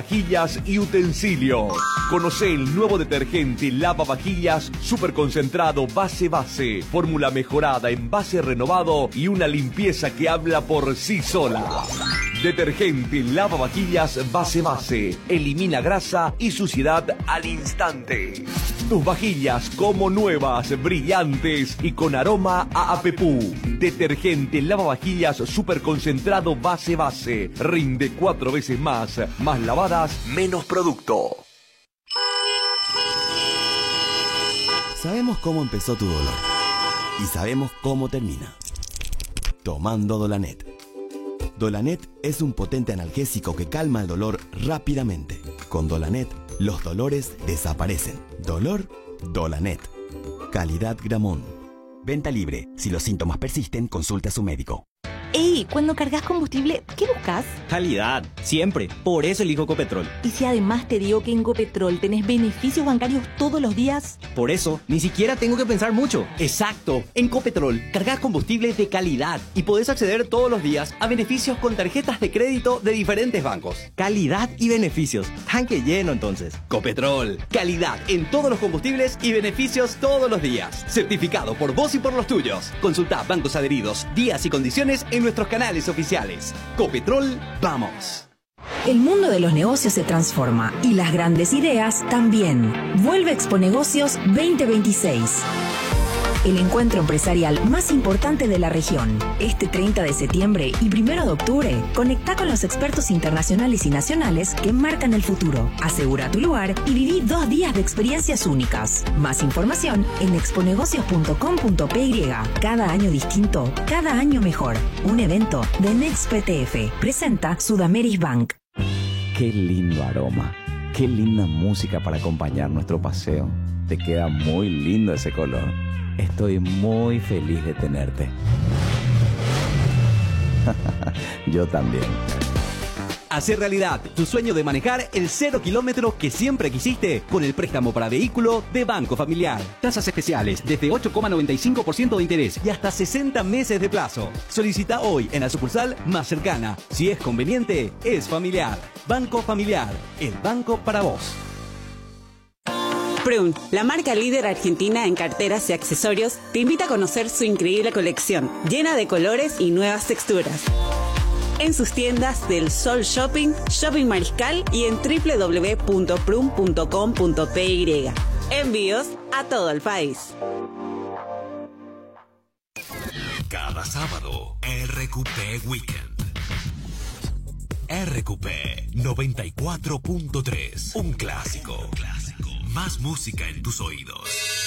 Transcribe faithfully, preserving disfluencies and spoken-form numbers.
Vajillas y utensilios. Conocé el nuevo detergente lavavajillas super concentrado base base, fórmula mejorada, envase renovado y una limpieza que habla por sí sola. Detergente lavavajillas base base, elimina grasa y suciedad al instante. Tus vajillas como nuevas, brillantes y con aroma a apepú. Detergente lavavajillas super concentrado base base, rinde cuatro veces más, más lavadas, menos producto. Sabemos cómo empezó tu dolor y sabemos cómo termina. Tomando Dolanet. Dolanet es un potente analgésico que calma el dolor rápidamente. Con Dolanet, los dolores desaparecen. Dolor, Dolanet. Calidad Gramón. Venta libre. Si los síntomas persisten, consulte a su médico. Ey, cuando cargas combustible, ¿qué buscas? Calidad, siempre. Por eso elijo Copetrol. ¿Y si además te digo que en Copetrol tenés beneficios bancarios todos los días? Por eso, ni siquiera tengo que pensar mucho. Exacto. En Copetrol, cargas combustible de calidad y podés acceder todos los días a beneficios con tarjetas de crédito de diferentes bancos. Calidad y beneficios. Tanque lleno entonces. Copetrol. Calidad en todos los combustibles y beneficios todos los días. Certificado por vos y por los tuyos. Consulta bancos adheridos, días y condiciones en nuestros canales oficiales. Copetrol, vamos. El mundo de los negocios se transforma y las grandes ideas también. Vuelve Expo Negocios veinte veintiséis. El encuentro empresarial más importante de la región. Este treinta de septiembre y primero de octubre, conecta con los expertos internacionales y nacionales que marcan el futuro. Asegura tu lugar y viví dos días de experiencias únicas. Más información en exponegocios punto com punto p y. Cada año distinto, cada año mejor. Un evento de Next P T F. Presenta Sudameris Bank. Qué lindo aroma. Qué linda música para acompañar nuestro paseo. Te queda muy lindo ese color. Estoy muy feliz de tenerte. Yo también. Hacer realidad tu sueño de manejar el cero kilómetro que siempre quisiste con el préstamo para vehículo de Banco Familiar. Tasas especiales desde ocho coma noventa y cinco por ciento de interés y hasta sesenta meses de plazo. Solicita hoy en la sucursal más cercana. Si es conveniente, es familiar. Banco Familiar, el banco para vos. Prun, la marca líder argentina en carteras y accesorios, te invita a conocer su increíble colección, llena de colores y nuevas texturas. En sus tiendas del Sol Shopping, Shopping Mariscal y en doble u doble u doble u punto prun punto com punto p y. Envíos a todo el país. Cada sábado, R Q P Weekend. R Q P noventa y cuatro punto tres. Un clásico. Más música en tus oídos.